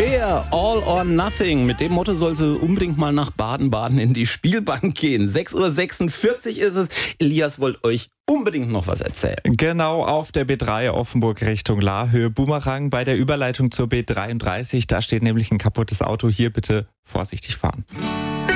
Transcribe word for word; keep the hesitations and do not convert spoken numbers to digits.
Cher, All or Nothing. Mit dem Motto sollte unbedingt mal nach Baden-Baden in die Spielbank gehen. sechs Uhr sechsundvierzig ist es. Elias wollte euch unbedingt noch was erzählen. Genau, auf der B drei Offenburg Richtung Lahnhöhe Bumerang bei der Überleitung zur B dreiunddreißig. Da steht nämlich ein kaputtes Auto. Hier bitte vorsichtig fahren.